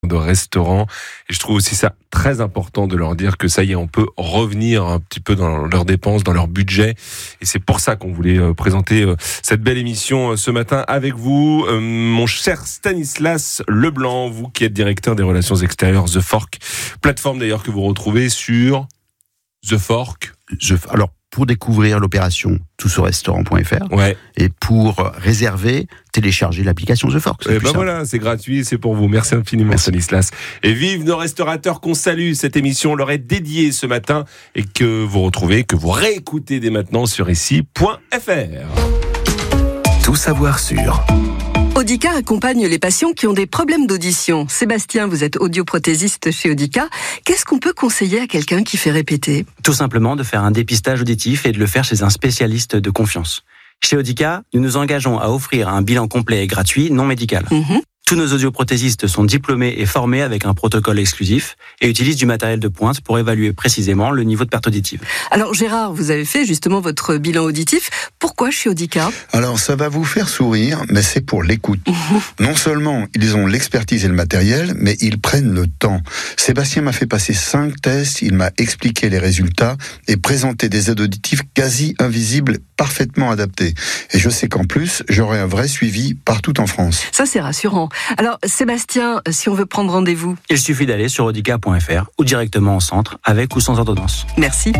de restaurants. Et je trouve aussi ça très important de leur dire que ça y est, on peut revenir un petit peu dans leurs dépenses, dans leur budget. Et c'est pour ça qu'on voulait présenter cette belle émission ce matin avec vous. Mon cher Stanislas Leblanc, vous qui êtes directeur des relations extérieures The Fork, plateforme d'ailleurs que vous retrouvez sur The Fork. Alors, pour découvrir l'opération toutsourrestaurant.fr, Ouais. et pour réserver, télécharger l'application The Fork. Et ben voilà, c'est gratuit, c'est pour vous. Merci infiniment, Stanislas. Et vive nos restaurateurs qu'on salue. Cette émission leur est dédiée ce matin et que vous retrouvez, que vous réécoutez dès maintenant sur ici.fr. Tout savoir sur Audica accompagne les patients qui ont des problèmes d'audition. Sébastien, vous êtes audioprothésiste chez Audica. Qu'est-ce qu'on peut conseiller à quelqu'un qui fait répéter ? Tout simplement de faire un dépistage auditif et de le faire chez un spécialiste de confiance. Chez Audica, nous nous engageons à offrir un bilan complet et gratuit, non médical. Tous nos audioprothésistes sont diplômés et formés avec un protocole exclusif et utilisent du matériel de pointe pour évaluer précisément le niveau de perte auditive. Alors Gérard, vous avez fait justement votre bilan auditif. Pourquoi chez Audica ? Alors ça va vous faire sourire, mais c'est pour l'écoute. Non seulement ils ont l'expertise et le matériel, mais ils prennent le temps. Sébastien m'a fait passer 5 tests, il m'a expliqué les résultats et présenté des aides auditives quasi invisibles, parfaitement adaptées. Et je sais qu'en plus, j'aurai un vrai suivi partout en France. Ça c'est rassurant. Alors Sébastien, si on veut prendre rendez-vous ? Il suffit d'aller sur audica.fr ou directement en centre, avec ou sans ordonnance. Merci.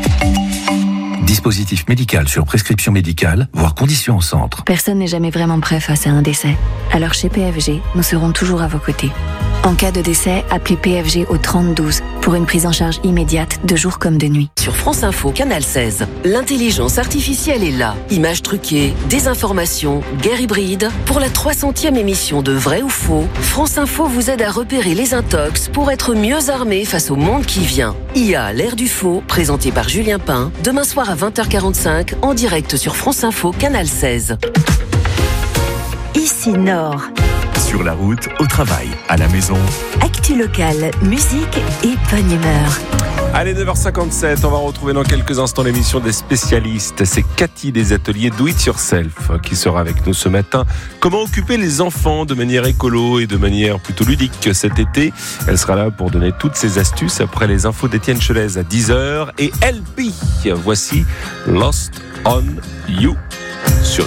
dispositif médical sur prescription médicale, voire conditions au centre. Personne n'est jamais vraiment prêt face à un décès. Alors chez PFG, nous serons toujours à vos côtés. En cas de décès, appelez PFG au 3012 pour une prise en charge immédiate de jour comme de nuit. Sur France Info, Canal 16, l'intelligence artificielle est là. Images truquées, désinformation, guerre hybride. Pour la 300e émission de Vrai ou Faux, France Info vous aide à repérer les intox pour être mieux armé face au monde qui vient. IA, l'ère du faux, présenté par Julien Pain, demain soir à 20h45, en direct sur France Info, Canal 16. Ici Nord. Sur la route, au travail, à la maison. Actu locale, musique et bonne humeur. Allez, 9h57, on va retrouver dans quelques instants l'émission des spécialistes. C'est Cathy des ateliers Do It Yourself qui sera avec nous ce matin. Comment occuper les enfants de manière écolo et de manière plutôt ludique cet été. Elle sera là pour donner toutes ses astuces après les infos d'Étienne Chelez à 10h. Et LP, voici Lost on You sur